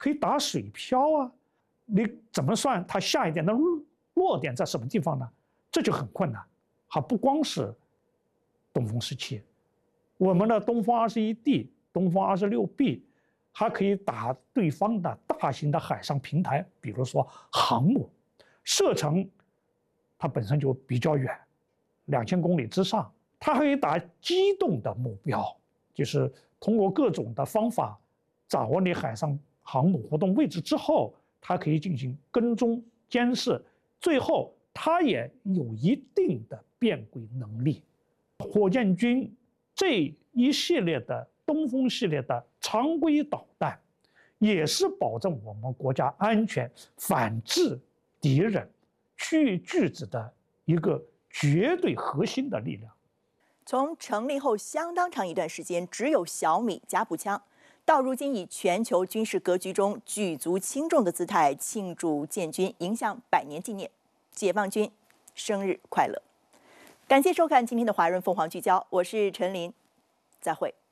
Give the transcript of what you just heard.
可以打水漂啊，你怎么算它下一点的落点在什么地方呢？这就很困难。还不光是东风17，我们的东风21D、东风26B，还可以打对方的大型的海上平台，比如说航母，射程它本身就比较远，2000公里之上，它可以打机动的目标，就是通过各种的方法掌握你海上航母活动位置之后，它可以进行跟踪监视，最后它也有一定的变轨能力。火箭军这一系列的东风系列的常规导弹，也是保证我们国家安全、反制敌人、区域拒止的一个绝对核心的力量。 从成立后相当长一段时间只有小米加步枪，到如今以全球军事格局中举足轻重的姿态庆祝建军，迎向100年纪念，解放军生日快乐！感谢收看今天的华润凤凰聚焦，我是陈琳，再会。